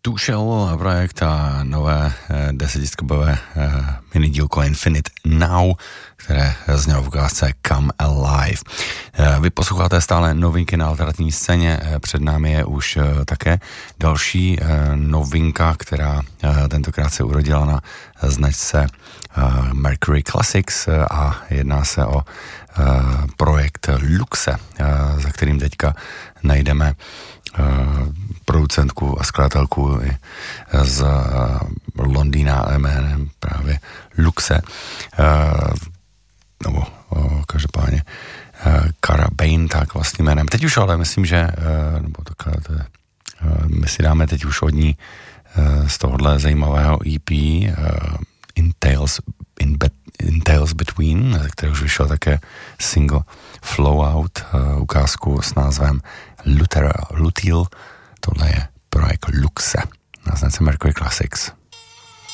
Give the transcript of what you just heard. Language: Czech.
Two Shell projekt a nové desetiskobové minidílko Infinite Now, které znělo v ukázce Come Alive. Vy posloucháte stále novinky na alternativní scéně, před námi je už také další novinka, která tentokrát se urodila na značce Mercury Classics a jedná se o projekt Luxe, za kterým teďka najdeme producentku a skladatelku z Londýna jménem právě Luxe, nebo každopádně Cara Bain, tak vlastně jménem. Teď už ale myslím, že nebo takhle, my si dáme teď už od ní z tohohle zajímavého EP In Tales Between, ze které už vyšel také single Flow Out, ukázku s názvem Lutil. Tohle je projekt Luxe na značce Mercury Classics.